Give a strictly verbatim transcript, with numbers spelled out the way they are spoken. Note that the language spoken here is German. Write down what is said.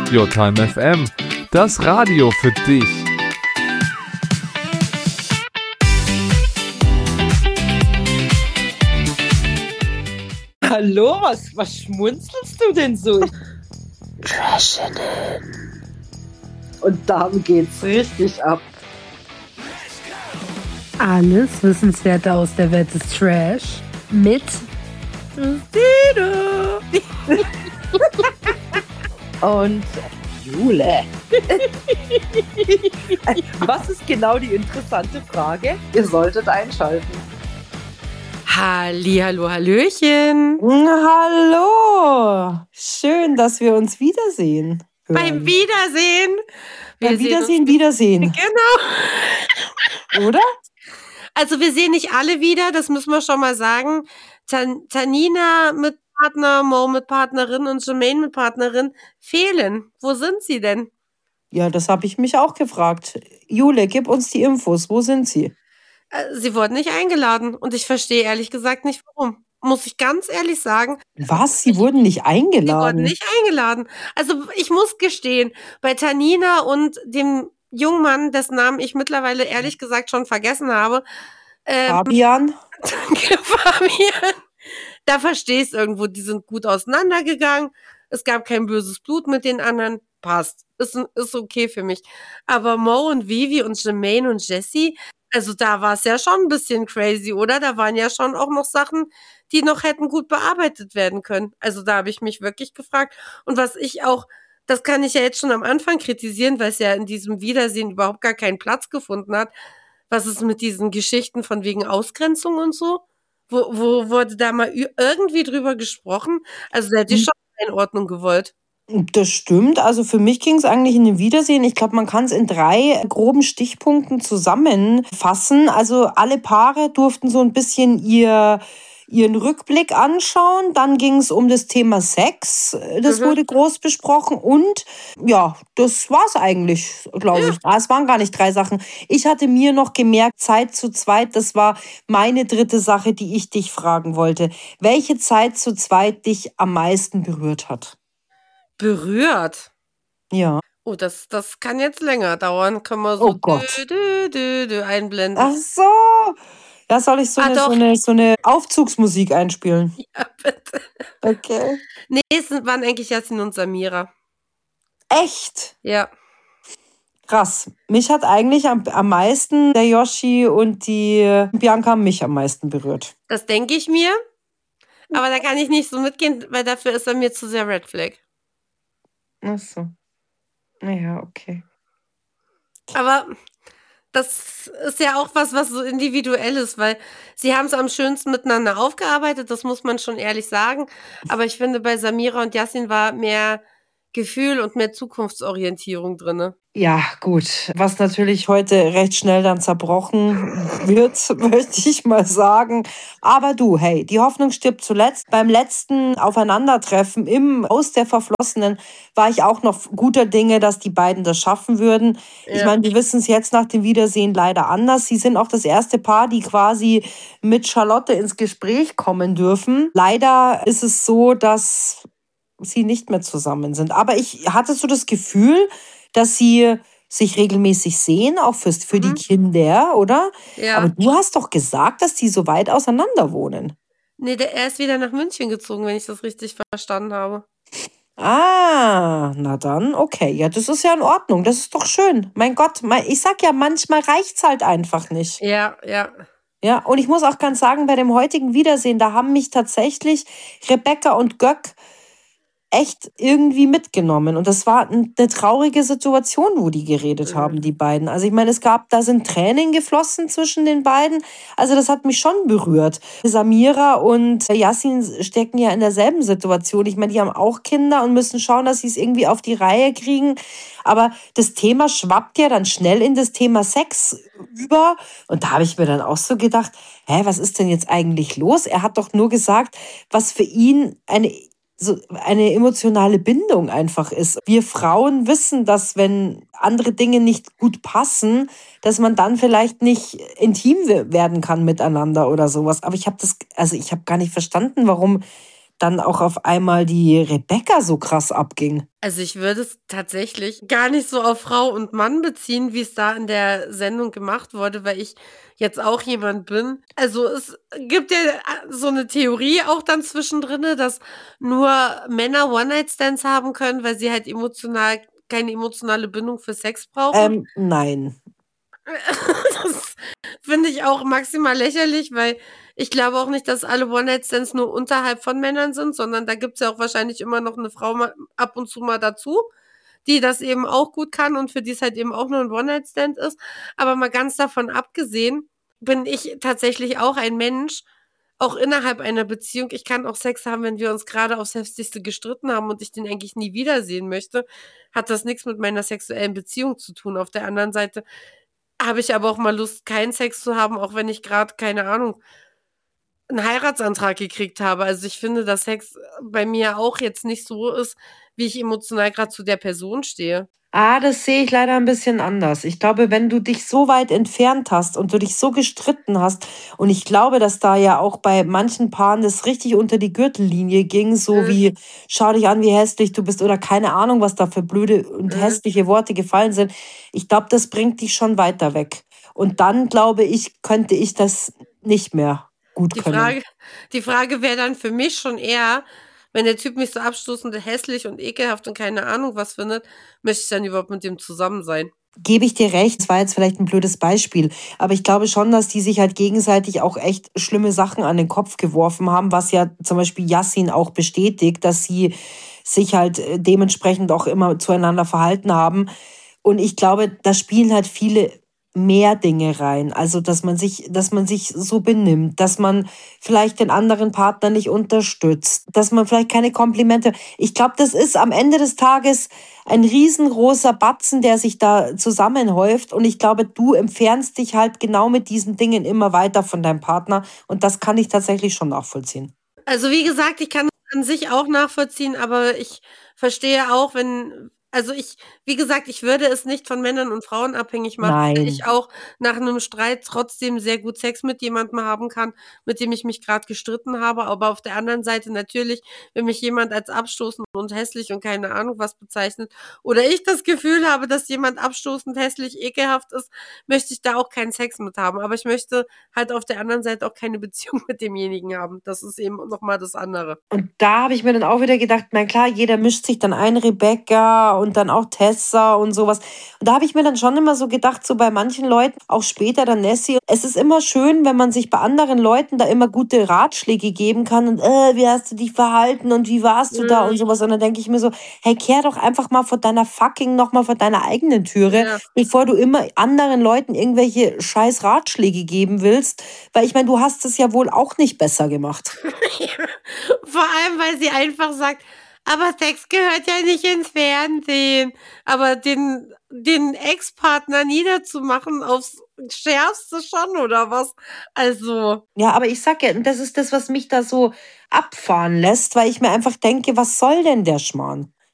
Your Time F M, das Radio für dich. Hallo, was, was schmunzelst du denn so? Und dann geht's richtig ab. Alles Wissenswerte aus der Welt des Trash mit Christine und Jule. Was ist genau die interessante Frage? Ihr solltet einschalten. Hallihallo, Hallöchen. Hallo. Schön, dass wir uns wiedersehen. Hören. Beim Wiedersehen. Wir Beim Wiedersehen, Wiedersehen. Genau. Oder? Also wir sehen nicht alle wieder, das müssen wir schon mal sagen. Tan- Tanina mit Partner, Mo mit Partnerin und Jermaine mit Partnerin fehlen. Wo sind sie denn? Ja, das habe ich mich auch gefragt. Jule, gib uns die Infos. Wo sind sie? Äh, Sie wurden nicht eingeladen und ich verstehe ehrlich gesagt nicht, warum. Muss ich ganz ehrlich sagen. Was? Sie wurden nicht eingeladen? Sie wurden nicht eingeladen. Also ich muss gestehen, bei Tanina und dem jungen Mann, dessen Namen ich mittlerweile ehrlich gesagt schon vergessen habe. Ähm, Fabian? Danke, Fabian. Da verstehe ich es irgendwo. Die sind gut auseinandergegangen. Es gab kein böses Blut mit den anderen. Passt. Ist, ist okay für mich. Aber Mo und Vivi und Jermaine und Jessie, also da war es ja schon ein bisschen crazy, oder? Da waren ja schon auch noch Sachen, die noch hätten gut bearbeitet werden können. Also da habe ich mich wirklich gefragt. Und was ich auch, das kann ich ja jetzt schon am Anfang kritisieren, weil es ja in diesem Wiedersehen überhaupt gar keinen Platz gefunden hat. Was ist mit diesen Geschichten von wegen Ausgrenzung und so? Wo, wo wurde da mal irgendwie drüber gesprochen? Also da hätte ich schon Einordnung gewollt. Das stimmt. Also für mich ging es eigentlich in dem Wiedersehen. Ich glaube, man kann es in drei groben Stichpunkten zusammenfassen. Also alle Paare durften so ein bisschen ihr, ihren Rückblick anschauen. Dann ging es um das Thema Sex. Das Mhm. wurde groß besprochen. Und ja, das war es eigentlich, glaube Ja. ich. Ah, es waren gar nicht drei Sachen. Ich hatte mir noch gemerkt, Zeit zu zweit, das war meine dritte Sache, die ich dich fragen wollte. Welche Zeit zu zweit dich am meisten berührt hat? Berührt. Ja. Oh, das, das kann jetzt länger dauern. Können wir so Oh Gott. dü, dü, dü, dü einblenden. Ach so. Ja, soll ich so, Ah, eine, doch. so, eine, so eine Aufzugsmusik einspielen? Ja, bitte. Okay. Nee, es waren eigentlich Yasin und Samira. Echt? Ja. Krass. Mich hat eigentlich am, am meisten der Yoshi und die Bianca mich am meisten berührt. Das denke ich mir. Aber da kann ich nicht so mitgehen, weil dafür ist er mir zu sehr Red Flag. Ach so. Naja, okay. Aber das ist ja auch was, was so individuell ist, weil sie haben es am schönsten miteinander aufgearbeitet, das muss man schon ehrlich sagen. Aber ich finde, bei Samira und Yasin war mehr Gefühl und mehr Zukunftsorientierung drin. Ja, gut. Was natürlich heute recht schnell dann zerbrochen wird, möchte ich mal sagen. Aber du, hey, die Hoffnung stirbt zuletzt. Beim letzten Aufeinandertreffen im Haus der Verflossenen war ich auch noch guter Dinge, dass die beiden das schaffen würden. Ja. Ich meine, wir wissen es jetzt nach dem Wiedersehen leider anders. Sie sind auch das erste Paar, die quasi mit Charlotte ins Gespräch kommen dürfen. Leider ist es so, dass sie nicht mehr zusammen sind. Aber ich hatte so das Gefühl, dass sie sich regelmäßig sehen, auch fürs, für die Mhm. Kinder, oder? Ja. Aber du hast doch gesagt, dass die so weit auseinander wohnen. Nee, der, er ist wieder nach München gezogen, wenn ich das richtig verstanden habe. Ah, na dann, okay. Ja, das ist ja in Ordnung. Das ist doch schön. Mein Gott, mein, ich sag ja, manchmal reicht's halt einfach nicht. Ja, ja. Ja, und ich muss auch ganz sagen, bei dem heutigen Wiedersehen, da haben mich tatsächlich Rebecca und Göck echt irgendwie mitgenommen. Und das war eine traurige Situation, wo die geredet Mhm. haben, die beiden. Also ich meine, es gab, da sind Tränen geflossen zwischen den beiden. Also das hat mich schon berührt. Samira und Yasin stecken ja in derselben Situation. Ich meine, die haben auch Kinder und müssen schauen, dass sie es irgendwie auf die Reihe kriegen. Aber das Thema schwappt ja dann schnell in das Thema Sex über. Und da habe ich mir dann auch so gedacht, hä, was ist denn jetzt eigentlich los? Er hat doch nur gesagt, was für ihn eine so eine emotionale Bindung einfach ist. Wir Frauen wissen, dass wenn andere Dinge nicht gut passen, dass man dann vielleicht nicht intim werden kann miteinander oder sowas. Aber ich habe das, also ich habe gar nicht verstanden, warum dann auch auf einmal die Rebecca so krass abging. Also ich würde es tatsächlich gar nicht so auf Frau und Mann beziehen, wie es da in der Sendung gemacht wurde, weil ich jetzt auch jemand bin. Also es gibt ja so eine Theorie auch dann zwischendrin, dass nur Männer One-Night-Stands haben können, weil sie halt emotional keine emotionale Bindung für Sex brauchen. Ähm, nein. Das finde ich auch maximal lächerlich, weil ich glaube auch nicht, dass alle One-Night-Stands nur unterhalb von Männern sind, sondern da gibt's ja auch wahrscheinlich immer noch eine Frau mal, ab und zu mal dazu, die das eben auch gut kann und für die es halt eben auch nur ein One-Night-Stand ist. Aber mal ganz davon abgesehen, bin ich tatsächlich auch ein Mensch, auch innerhalb einer Beziehung. Ich kann auch Sex haben, wenn wir uns gerade aufs Heftigste gestritten haben und ich den eigentlich nie wiedersehen möchte. Hat das nichts mit meiner sexuellen Beziehung zu tun. Auf der anderen Seite habe ich aber auch mal Lust, keinen Sex zu haben, auch wenn ich gerade, keine Ahnung, einen Heiratsantrag gekriegt habe. Also ich finde, dass Sex bei mir auch jetzt nicht so ist, wie ich emotional gerade zu der Person stehe. Ah, das sehe ich leider ein bisschen anders. Ich glaube, wenn du dich so weit entfernt hast und du dich so gestritten hast, und ich glaube, dass da ja auch bei manchen Paaren das richtig unter die Gürtellinie ging, so Mhm. wie, schau dich an, wie hässlich du bist oder keine Ahnung, was da für blöde und Mhm. hässliche Worte gefallen sind. Ich glaube, das bringt dich schon weiter weg. Und dann, glaube ich, könnte ich das nicht mehr gut Die können. Frage, die Frage wäre dann für mich schon eher, wenn der Typ mich so abstoßend, hässlich und ekelhaft und keine Ahnung was findet, möchte ich dann überhaupt mit dem zusammen sein? Gebe ich dir recht, das war jetzt vielleicht ein blödes Beispiel, aber ich glaube schon, dass die sich halt gegenseitig auch echt schlimme Sachen an den Kopf geworfen haben, was ja zum Beispiel Yassin auch bestätigt, dass sie sich halt äh, dementsprechend auch immer zueinander verhalten haben. Und ich glaube, da spielen halt viele mehr Dinge rein. Also, dass man sich, dass man sich so benimmt, dass man vielleicht den anderen Partner nicht unterstützt, dass man vielleicht keine Komplimente. Ich glaube, das ist am Ende des Tages ein riesengroßer Batzen, der sich da zusammenhäuft. Und ich glaube, du entfernst dich halt genau mit diesen Dingen immer weiter von deinem Partner. Und das kann ich tatsächlich schon nachvollziehen. Also wie gesagt, ich kann es an sich auch nachvollziehen, aber ich verstehe auch, wenn, also ich, wie gesagt, ich würde es nicht von Männern und Frauen abhängig machen, weil Nein. ich auch nach einem Streit trotzdem sehr gut Sex mit jemandem haben kann, mit dem ich mich gerade gestritten habe. Aber auf der anderen Seite natürlich, wenn mich jemand als abstoßend und hässlich und keine Ahnung was bezeichnet oder ich das Gefühl habe, dass jemand abstoßend, hässlich, ekelhaft ist, möchte ich da auch keinen Sex mit haben. Aber ich möchte halt auf der anderen Seite auch keine Beziehung mit demjenigen haben. Das ist eben nochmal das andere. Und da habe ich mir dann auch wieder gedacht, na klar, jeder mischt sich dann ein, Rebecca und dann auch Tessa und sowas. Und da habe ich mir dann schon immer so gedacht, so bei manchen Leuten, auch später dann Nessie, es ist immer schön, wenn man sich bei anderen Leuten da immer gute Ratschläge geben kann und äh, wie hast du dich verhalten und wie warst du da und sowas. Und dann denke ich mir so, hey, kehr doch einfach mal vor deiner fucking nochmal vor deiner eigenen Türe, Ja. bevor du immer anderen Leuten irgendwelche scheiß Ratschläge geben willst. Weil ich meine, du hast es ja wohl auch nicht besser gemacht. Vor allem, weil sie einfach sagt, aber Sex gehört ja nicht ins Fernsehen. Aber den, den Ex-Partner niederzumachen aufs Schärfste schon, oder was? Also, Ja, aber ich sag ja, das ist das, was mich da so abfahren lässt, weil ich mir einfach denke, was soll denn der Schmarrn?